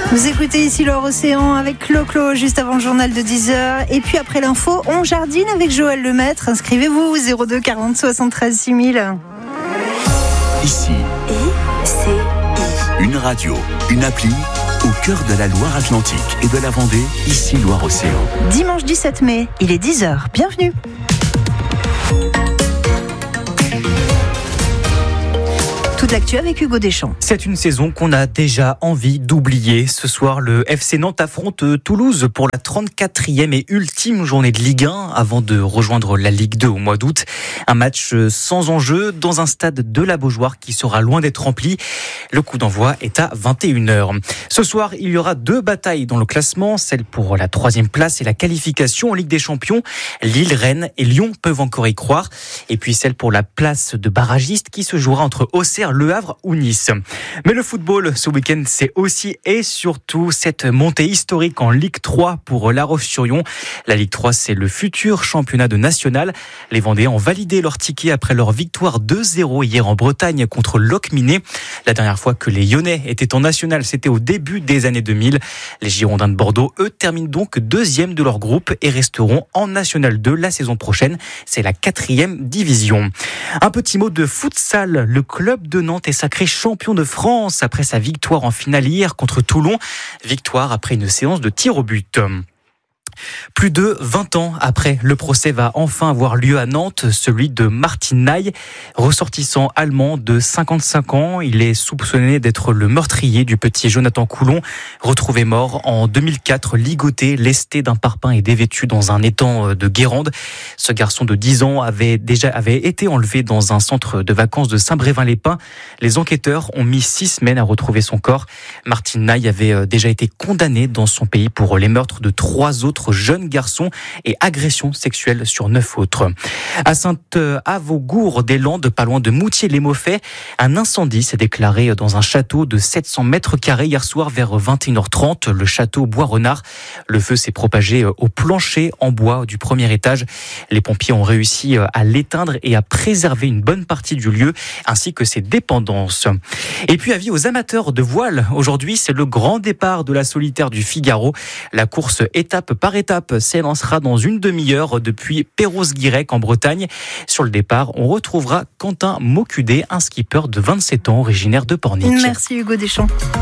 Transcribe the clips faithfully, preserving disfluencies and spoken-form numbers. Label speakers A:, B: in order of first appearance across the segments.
A: Vous écoutez ici Loire Océan avec Clo-Clo juste avant le journal de dix heures. Et puis après l'info, on jardine avec Joël Lemaître. Inscrivez-vous au zéro deux quarante soixante-treize six mille.
B: Ici,
C: I, C, I.
B: Une radio, une appli au cœur de la Loire-Atlantique et de la Vendée, ici Loire Océan.
A: Dimanche dix-sept mai, il est dix heures. Bienvenue. Toute l'actu avec Hugo Deschamps.
D: C'est une saison qu'on a déjà envie d'oublier. Ce soir, le F C Nantes affronte Toulouse pour la trente-quatrième et ultime journée de Ligue un avant de rejoindre la Ligue deux au mois d'août. Un match sans enjeu dans un stade de la Beaujoire qui sera loin d'être rempli. Le coup d'envoi est à vingt et une heures. Ce soir, il y aura deux batailles dans le classement, celle pour la troisième place et la qualification en Ligue des Champions. Lille, Rennes et Lyon peuvent encore y croire. Et puis celle pour la place de barragiste qui se jouera entre Auxerre, Le Havre ou Nice. Mais le football, ce week-end, c'est aussi et surtout cette montée historique en Ligue trois pour La Roche-sur-Yon. La Ligue trois, c'est le futur championnat de national. Les Vendéens ont validé leur ticket après leur victoire deux zéro hier en Bretagne contre Locminé. La dernière fois que les Lyonnais étaient en national, c'était au début des années deux mille. Les Girondins de Bordeaux, eux, terminent donc deuxième de leur groupe et resteront en national deux la saison prochaine. C'est la quatrième division. Un petit mot de futsal. Le club de Nantes est sacré champion de France après sa victoire en finale hier contre Toulon. Victoire après une séance de tir au but. Plus de vingt ans après, le procès va enfin avoir lieu à Nantes, celui de Martin Naï, ressortissant allemand de cinquante-cinq ans. Il est soupçonné d'être le meurtrier du petit Jonathan Coulon, retrouvé mort en deux mille quatre, ligoté, lesté d'un parpaing et dévêtu dans un étang de Guérande. Ce garçon de dix ans avait déjà avait été enlevé dans un centre de vacances de Saint-Brévin-les-Pins. Les enquêteurs ont mis six semaines à retrouver son corps. Martin Naï avait déjà été condamné dans son pays pour les meurtres de trois autres jeunes garçons et agressions sexuelles sur neuf autres. À Sainte-Avogourde-des-Landes, pas loin de Moutier-les-Mauffais, un incendie s'est déclaré dans un château de sept cents mètres carrés hier soir vers vingt et une heures trente, le château Bois-Renard. Le feu s'est propagé au plancher en bois du premier étage. Les pompiers ont réussi à l'éteindre et à préserver une bonne partie du lieu ainsi que ses dépendances. Et puis avis aux amateurs de voile. Aujourd'hui, c'est le grand départ de la solitaire du Figaro. La course étape par étape s'élancera dans une demi-heure depuis Perros-Guirec en Bretagne. Sur le départ, on retrouvera Quentin Mocudé, un skipper de vingt-sept ans originaire de Pornic.
A: Merci Hugo Deschamps.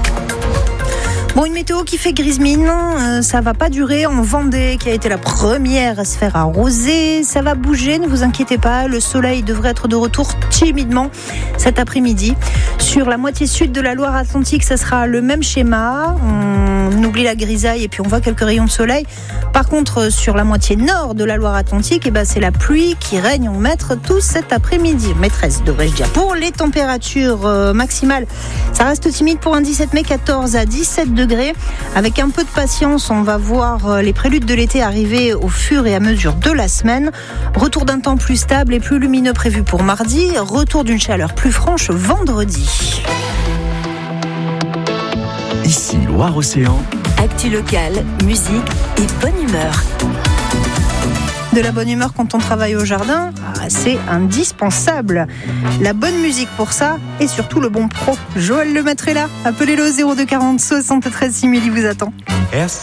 A: Bon, une météo qui fait grise mine, euh, ça va pas durer en Vendée, qui a été la première à se faire arroser. Ça va bouger, ne vous inquiétez pas, le soleil devrait être de retour timidement cet après-midi. Sur la moitié sud de la Loire-Atlantique, ça sera le même schéma. On oublie la grisaille et puis on voit quelques rayons de soleil. Par contre, sur la moitié nord de la Loire-Atlantique, eh ben, c'est la pluie qui règne en maître tout cet après-midi. Maîtresse, devrais-je dire. Pour les températures euh, maximales, ça reste timide pour un dix-sept mai, quatorze à dix-sept degrés. Avec un peu de patience, on va voir les préludes de l'été arriver au fur et à mesure de la semaine. Retour d'un temps plus stable et plus lumineux prévu pour mardi. Retour d'une chaleur plus franche vendredi.
B: Ici Loire-Océan.
C: Actu locale, musique et bonne humeur.
A: De la bonne humeur quand on travaille au jardin, ah, c'est indispensable. La bonne musique pour ça et surtout le bon pro. Joël Lemaître est là. Appelez-le au zéro deux quarante soixante-treize six mille, il vous attend.
E: Erst